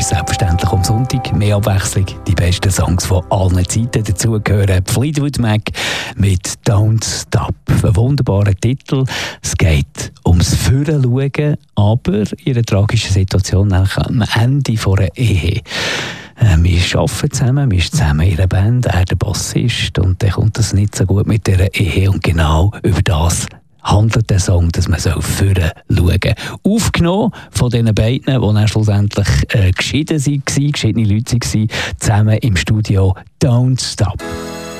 ist selbstverständlich am Sonntag. Mehr Abwechslung, die besten Songs von allen Zeiten. Dazu gehören Fleetwood Mac mit «Don't Stop». Ein wunderbarer Titel. Es geht ums Führen-Schauen, aber in einer tragischen Situation am Ende einer Ehe. Wir arbeiten zusammen, wir sind zusammen in einer Band, er der Bassist, und dann kommt das nicht so gut mit dieser Ehe, und genau über das handelt der Song, dass man führen schauen soll. Aufgenommen von diesen beiden, die dann schlussendlich geschiedene Leute waren, zusammen im Studio «Don't Stop».